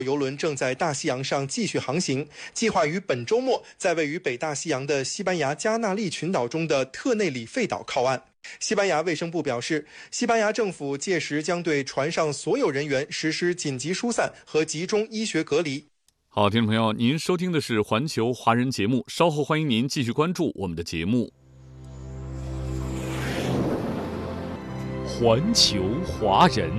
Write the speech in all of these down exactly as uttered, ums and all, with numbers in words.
邮轮正在大西洋上继续航行，计划于本周末在位于北大西洋的西班牙加纳利群岛中的特内里费岛靠岸。西班牙卫生部表示，西班牙政府届时将对船上所有人员实施紧急疏散和集中医学隔离。 好，听众朋友，您收听的是环球华人节目，稍后欢迎您继续关注我们的节目。 环球华人。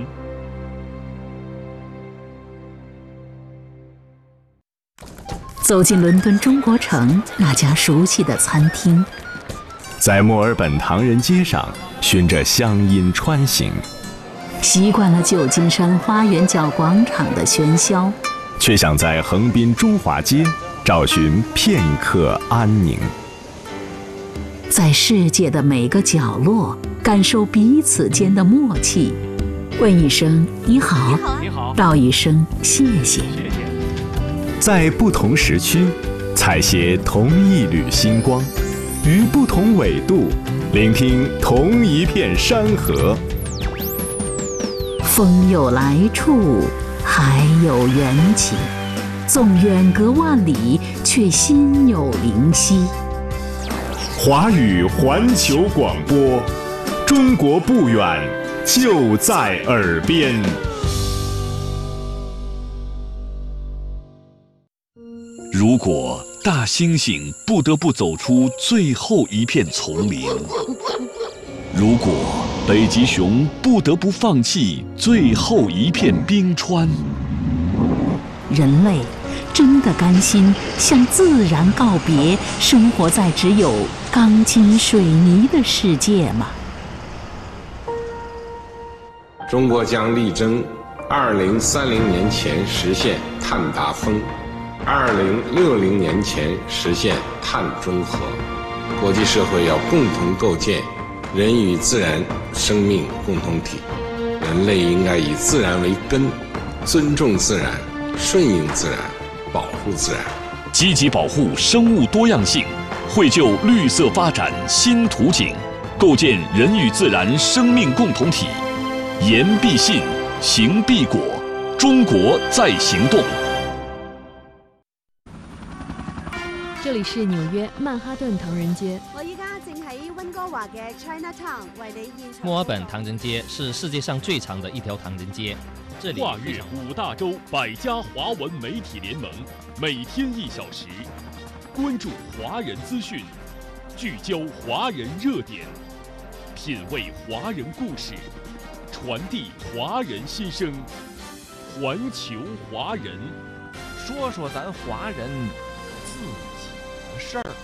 走进伦敦中国城那家熟悉的餐厅， 在墨尔本唐人街上循着乡音穿行， 习惯了旧金山花园角广场的喧嚣， 却想在横滨中华街找寻片刻安宁。 在世界的每个角落感受彼此间的默契，问一声你好， 你好， 道一声谢谢。 在不同时区采撷同一缕星光，于不同纬度聆听同一片山河。 风有来处，海有缘起，纵远隔万里，却心有灵犀。 华语环球广播，中国不远，就在耳边。 如果大猩猩不得不走出最后一片丛林，如果北极熊不得不放弃最后一片冰川， 人类真的甘心向自然告别，生活在只有钢筋水泥的世界吗？ 中国将力争二零三零年前实现碳达峰，二零六零年前实现碳中和。国际社会要共同构建人与自然生命共同体，人类应该以自然为根，尊重自然，顺应自然，保护自然， 积极保护生物多样性，绘就绿色发展新图景，构建人与自然生命共同体。言必信，行必果，中國在行動。 這裡是紐約曼哈頓唐人街。 我依家正喺溫哥華嘅 Chinatown 為你現場。 墨爾本唐人街是世界上最長的一條唐人街。這裡跨越五大洲百家華文媒體聯盟，每天一小時，關注華人資訊，聚焦華人熱點，品味華人故事，傳遞華人心聲。環球華人， 說說咱華人自己的事兒。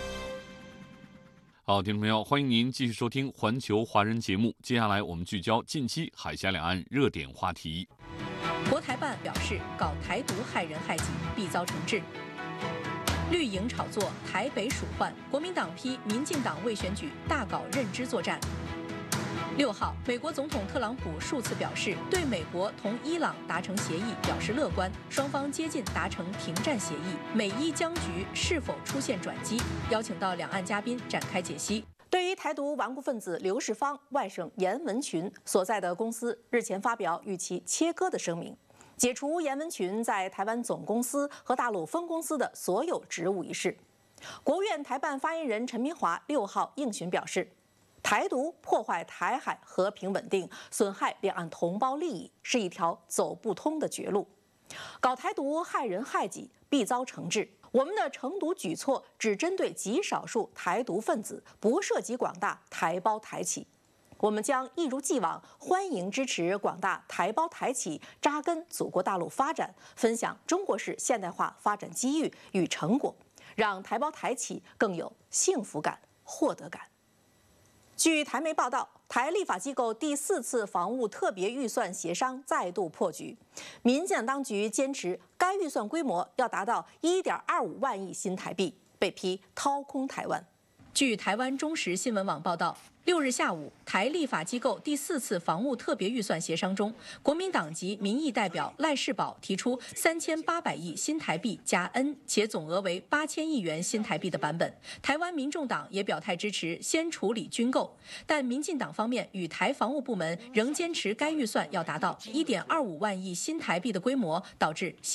好，听众朋友，欢迎您继续收听环球华人节目。接下来我们聚焦近期海峡两岸热点话题。 国台办表示，搞台独害人害己，必遭惩治。绿营炒作，台北鼠患，国民党批民进党为选举大搞认知作战。六号，美国总统特朗普数次表示对美国同伊朗达成协议表示乐观，双方接近达成停战协议，美伊僵局是否出现转机？邀请到两岸嘉宾展开解析。对于台独顽固分子刘世芳外甥严文群所在的公司日前发表与其切割的声明，解除严文群在台湾总公司和大陆分公司的所有职务一事。国务院台办发言人陈明华六号应询表示，台独破坏台海和平稳定，损害两岸同胞利益，是一条走不通的绝路。搞台独害人害己，必遭惩治。我们的惩毒举措只针对极少数台独分子，不涉及广大台胞台企。我们将一如既往欢迎支持广大台胞台企扎根祖国大陆发展，分享中国式现代化发展机遇与成果，让台胞台企更有幸福感、获得感。据台媒报道，台立法机构第四次房屋特别预算协商再度破局，民进党当局坚持该预算规模要达到一点二五万亿新台币，被批掏空台湾。据台湾中时新闻网报道，六日下午，台立法机构第四次房屋特别预算协商中，国民党籍民意代表赖世宝提出三千八百亿新台币加 N， 且总额为八千亿元新台币的版本。台湾民众党也表态支持先处理军购，但民进党方面与台防务部门仍坚持该预算要达到一点二五万亿新台币的规模，导致协